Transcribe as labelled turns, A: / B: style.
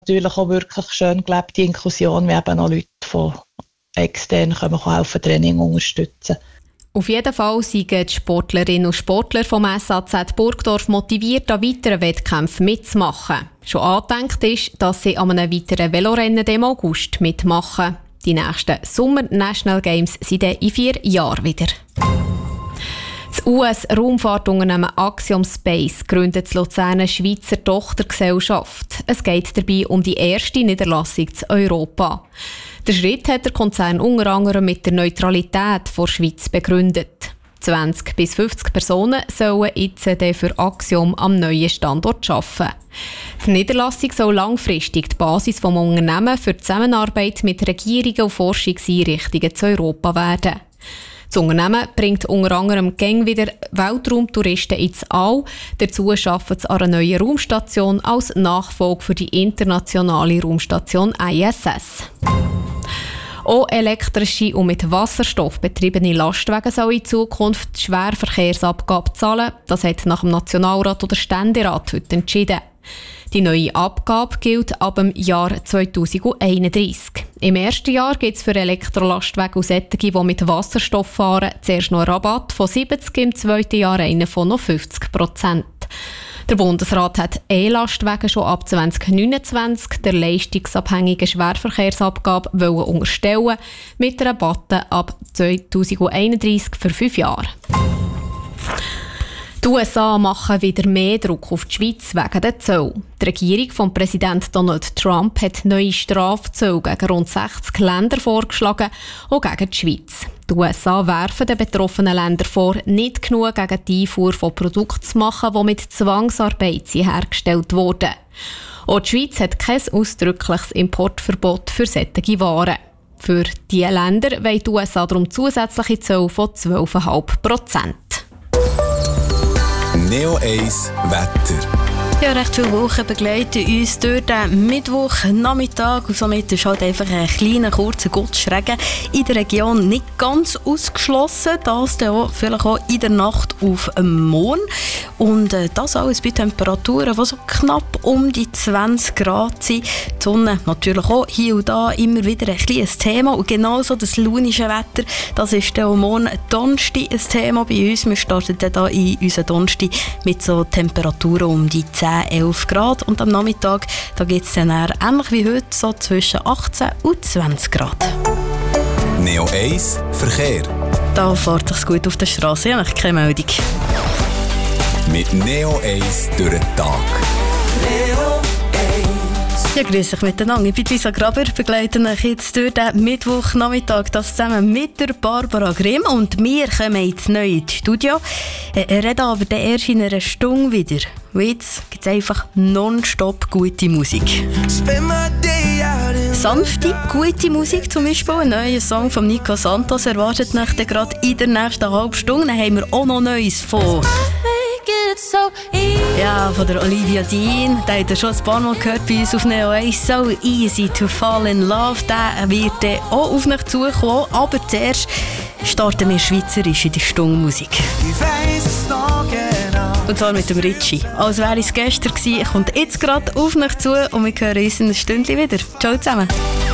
A: Natürlich auch wirklich schön gelebte Inklusion, wie eben auch Leute von extern können helfen, Training unterstützen.
B: Auf jeden Fall sind die Sportlerinnen und Sportler vom SAZ Burgdorf motiviert, an weiteren Wettkämpfen mitzumachen. Schon angedenkt ist, dass sie an einem weiteren Velorennen im August mitmachen. Die nächsten Sommer National Games sind dann in 4 Jahren wieder. Das US-Raumfahrtunternehmen Axiom Space gründet das Luzerner Schweizer Tochtergesellschaft. Es geht dabei um die erste Niederlassung in Europa. Der Schritt hat der Konzern unter anderem mit der Neutralität der Schweiz begründet. 20 bis 50 Personen sollen jetzt für Axiom am neuen Standort arbeiten. Die Niederlassung soll langfristig die Basis des Unternehmens für die Zusammenarbeit mit Regierungen und Forschungseinrichtungen zu Europa werden. Das Unternehmen bringt unter anderem gäng wieder Weltraumtouristen ins All. Dazu arbeitet es an einer neuen Raumstation als Nachfolge für die internationale Raumstation ISS. Auch elektrische und mit Wasserstoff betriebene Lastwagen sollen in Zukunft die Schwerverkehrsabgabe zahlen. Das hat nach dem Nationalrat oder Ständerat heute entschieden. Die neue Abgabe gilt ab dem Jahr 2031. Im ersten Jahr gibt es für Elektrolastwagen und solche, die mit Wasserstoff fahren, zuerst noch einen Rabatt von 70, im zweiten Jahr einen von noch 50%. Der Bundesrat hat E-Lastwagen schon ab 2029 der leistungsabhängigen Schwerverkehrsabgabe unterstellen, mit Rabatten ab 2031 für 5 Jahre. Die USA machen wieder mehr Druck auf die Schweiz wegen der Zölle. Die Regierung von Präsident Donald Trump hat neue Strafzölle gegen rund 60 Länder vorgeschlagen, auch gegen die Schweiz. Die USA werfen den betroffenen Ländern vor, nicht genug gegen die Einfuhr von Produkten zu machen, die mit Zwangsarbeit hergestellt wurden. Auch die Schweiz hat kein ausdrückliches Importverbot für solche Waren. Für diese Länder wollen die USA darum zusätzliche Zölle von 12,5%.
C: Neo 1 Wetter.
D: Ja, recht viele Wochen begleiten uns durch den Mittwochnachmittag und somit ist halt einfach ein kleiner, kurzer Gottsregen in der Region nicht ganz ausgeschlossen. Das dann auch, vielleicht auch in der Nacht auf dem Mond. Und das alles bei Temperaturen, die so knapp um die 20 Grad sind. Die Sonne natürlich auch hier und da immer wieder ein kleines Thema. Und genauso das launische Wetter, das ist dann auch morgen Donnerstag ein Thema bei uns. Wir starten dann hier in unseren Donnerstag mit so Temperaturen um die 10-11 Grad. Und am Nachmittag geht es dann ähnlich wie heute so zwischen 18 und 20 Grad.
C: Neo 1 Verkehr.
D: Da fährt es gut auf der Straße, ich habe keine Meldung.
C: Mit Neo 1 durch den Tag. Neo 1.
D: Ja, grüß euch miteinander. Ich bin Lisa Graber, begleite euch jetzt durch den Mittwochnachmittag, das zusammen mit der Barbara Grimm. Und wir kommen jetzt neu ins Studio. Reden aber dann erst in einer Stunde wieder. Und jetzt gibt es einfach nonstop gute Musik. Sanfte, gute Musik, zum Beispiel ein neuer Song von Nico Santos erwartet euch dann gerade in der nächsten halben Stunde. Dann haben wir auch noch Neues von... Ja, von der Olivia Dean. Den habt ihr schon ein paar Mal gehört bei uns auf Neo 1. So easy to fall in love. Der wird dann auch auf euch zukommen. Aber zuerst starten wir schweizerisch in die Stundenmusik. Und zwar mit dem Ritchie. Als wäre es gestern gewesen, kommt jetzt gerade auf euch zu und wir hören uns in einer Stunde wieder. Ciao zusammen.